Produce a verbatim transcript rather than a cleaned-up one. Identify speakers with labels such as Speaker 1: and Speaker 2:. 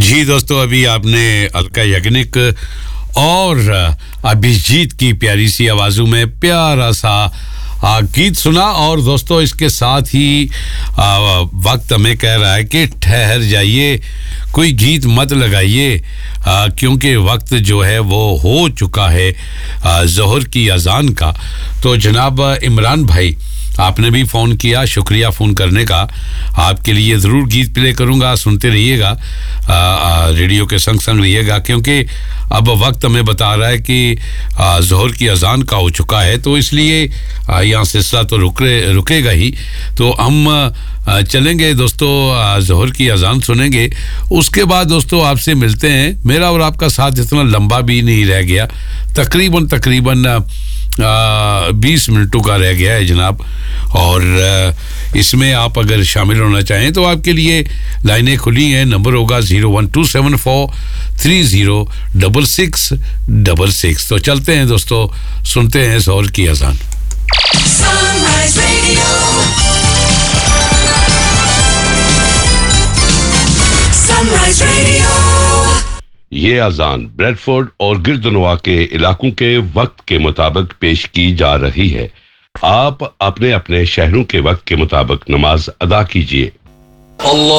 Speaker 1: जी दोस्तों, अभी आपने अलका याग्निक और अभिजीत की प्यारी सी आवाज़ों में प्यारा सा आ, गीत सुना। और दोस्तों, इसके साथ ही आ, वक्त हमें कह रहा है कि ठहर जाइए, कोई गीत मत लगाइए, क्योंकि वक्त जो है वो हो चुका है ज़ोहर की अज़ान का। तो जनाब इमरान भाई, आपने भी फ़ोन किया, शुक्रिया फ़ोन करने का। आपके लिए ज़रूर गीत प्ले करूँगा, सुनते रहिएगा, रेडियो के संग संग रहिएगा, क्योंकि अब वक्त हमें बता रहा है कि ज़ोहर की अज़ान का हो चुका है। तो इसलिए यहाँ सिलसिला तो रुके रुकेगा ही। तो हम चलेंगे दोस्तों, ज़ोहर की अज़ान सुनेंगे, उसके बाद दोस्तों आपसे मिलते हैं। मेरा और आपका साथ इतना लंबा भी नहीं रह गया, तकरीबन तकरीबन बीस मिनटों का रह गया है जनाब। और आ, इसमें आप अगर शामिल होना चाहें तो आपके लिए लाइनें खुली हैं। नंबर होगा zero one two seven four three zero double six double six. तो चलते हैं दोस्तों, सुनते हैं ज़ोहर की अज़ान।
Speaker 2: Sunrise radio, sunrise radio.
Speaker 3: ये अजान ब्रेडफोर्ड और गिरदनवा के इलाकों के वक्त के मुताबिक पेश की जा रही है। आप अपने अपने शहरों के वक्त के मुताबिक नमाज अदा कीजिए।
Speaker 4: अल्लाह